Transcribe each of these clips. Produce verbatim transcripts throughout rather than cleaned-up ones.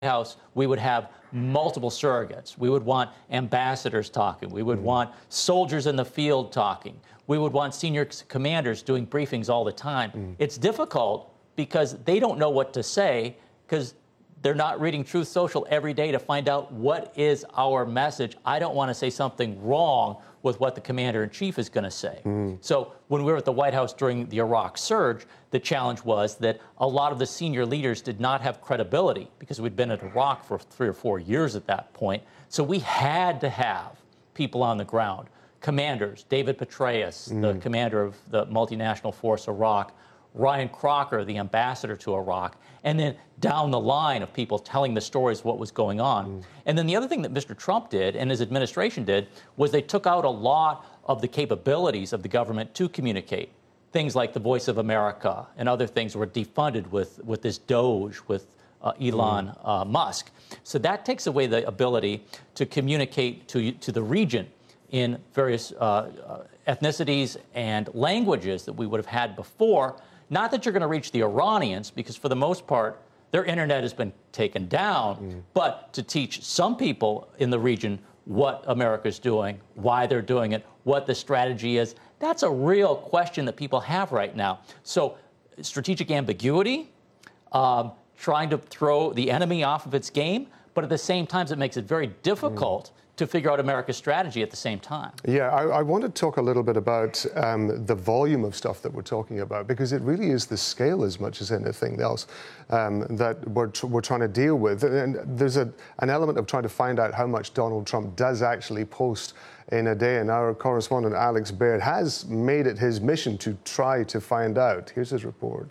House, we would have multiple surrogates. We would want ambassadors talking. We would mm. want soldiers in the field talking. We would want senior commanders doing briefings all the time. Mm. It's difficult because they don't know what to say because they're not reading Truth Social every day to find out what is our message. I don't want to say something wrong with what the commander-in-chief is going to say. Mm. So when we were at the White House during the Iraq surge, the challenge was that a lot of the senior leaders did not have credibility because we'd been in Iraq for three or four years at that point. So we had to have people on the ground, commanders, David Petraeus, mm. the commander of the multinational force Iraq, Ryan Crocker, the ambassador to Iraq, and then down the line of people telling the stories of what was going on. Mm. And then the other thing that Mister Trump did and his administration did was they took out a lot of the capabilities of the government to communicate. Things like the Voice of America and other things were defunded with, with this Doge, with uh, Elon mm. uh, Musk. So that takes away the ability to communicate to, to the region in various uh, uh, ethnicities and languages that we would have had before. Not that you're going to reach the Iranians, because for the most part, their internet has been taken down, mm. but to teach some people in the region what America's doing, why they're doing it, what the strategy is, that's a real question that people have right now. So strategic ambiguity, um, trying to throw the enemy off of its game, but at the same time, it makes it very difficult mm. to figure out America's strategy at the same time. Yeah, I, I want to talk a little bit about um, the volume of stuff that we're talking about, because it really is the scale as much as anything else um, that we're, tr- we're trying to deal with. And there's a, an element of trying to find out how much Donald Trump does actually post in a day. And our correspondent, Alex Baird, has made it his mission to try to find out. Here's his report.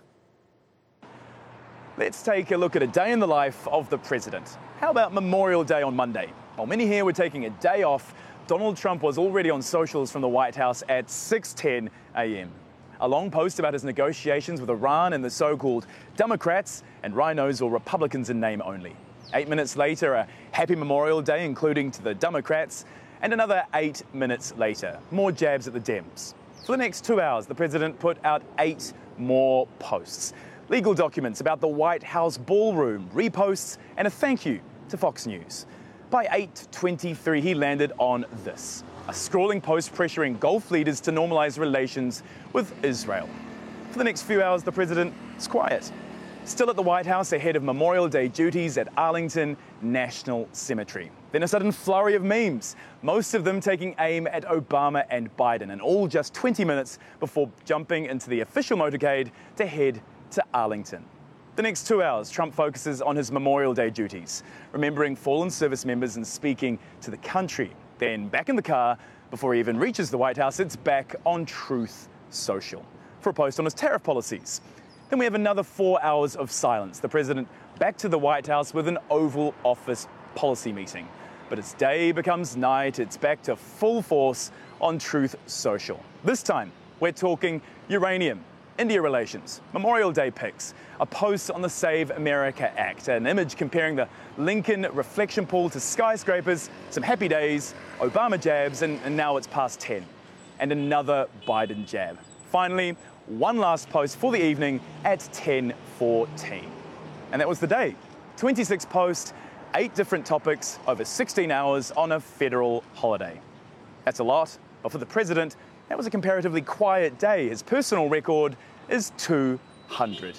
Let's take a look at a day in the life of the president. How about Memorial Day on Monday? While many here were taking a day off, Donald Trump was already on socials from the White House at six ten a m A long post about his negotiations with Iran and the so-called Democrats and rhinos, or Republicans in name only. Eight minutes later, a happy Memorial Day, including to the Democrats, and another eight minutes later, more jabs at the Dems. For the next two hours, the president put out eight more posts. Legal documents about the White House ballroom, reposts, and a thank you to Fox News. By eight twenty-three, he landed on this, a scrawling post pressuring Gulf leaders to normalize relations with Israel. For the next few hours, the president is quiet, still at the White House ahead of Memorial Day duties at Arlington National Cemetery. Then a sudden flurry of memes, most of them taking aim at Obama and Biden, and all just twenty minutes before jumping into the official motorcade to head to Arlington. The next two hours, Trump focuses on his Memorial Day duties, remembering fallen service members and speaking to the country. Then back in the car, before he even reaches the White House, it's back on Truth Social for a post on his tariff policies. Then we have another four hours of silence. The president back to the White House with an Oval Office policy meeting. But as day becomes night, it's back to full force on Truth Social. This time, we're talking uranium, India relations, Memorial Day pics, a post on the Save America Act, an image comparing the Lincoln reflection pool to skyscrapers, some happy days, Obama jabs, and, and now it's past ten. And another Biden jab. Finally, one last post for the evening at ten fourteen. And that was the day. twenty-six posts, eight different topics, over sixteen hours on a federal holiday. That's a lot, but for the president, that was a comparatively quiet day. His personal record is two hundred.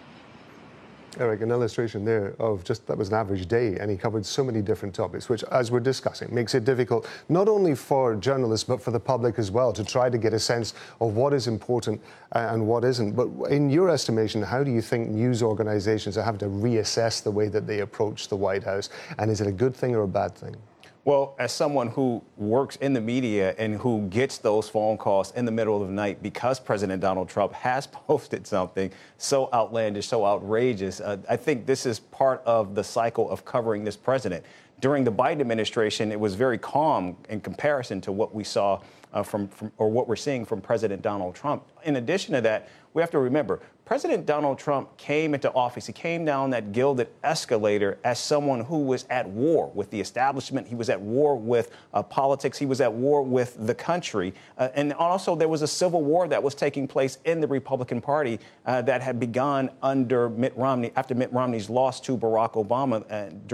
Eric, an illustration there of just that was an average day, and he covered so many different topics, which, as we're discussing, makes it difficult not only for journalists but for the public as well to try to get a sense of what is important and what isn't. But in your estimation, how do you think news organizations are having to reassess the way that they approach the White House? And is it a good thing or a bad thing? Well, as someone who works in the media and who gets those phone calls in the middle of the night because President Donald Trump has posted something so outlandish, so outrageous, uh, I think this is part of the cycle of covering this president. During the Biden administration, it was very calm in comparison to what we saw uh, from, from, or what we're seeing from President Donald Trump. In addition to that, we have to remember, President President Donald Trump came into office. He came down that gilded escalator as someone who was at war with the establishment. He was at war with uh, politics. He was at war with the country. Uh, and also there was a civil war that was taking place in the Republican Party uh, that had begun under Mitt Romney, after Mitt Romney's loss to Barack Obama. Uh,